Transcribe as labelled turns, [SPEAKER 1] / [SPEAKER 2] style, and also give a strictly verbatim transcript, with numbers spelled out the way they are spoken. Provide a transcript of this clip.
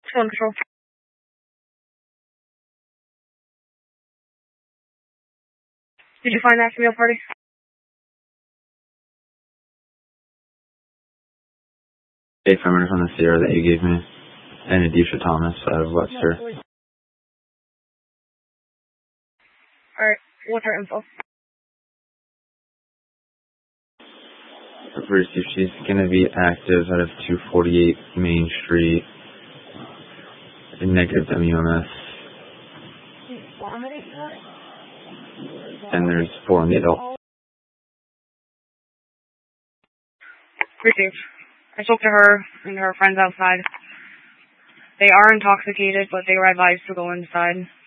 [SPEAKER 1] One control. Did you find that female party?
[SPEAKER 2] Eight parameters on the Sierra that you gave me, and Adisha Thomas out of Webster.
[SPEAKER 1] Alright, what's her info?
[SPEAKER 2] First, if she's gonna be active out of two forty-eight Main Street, negative M U M S. And there's four on the adult.
[SPEAKER 1] Received. I spoke to her and her friends outside. They are intoxicated, but they were advised to go inside.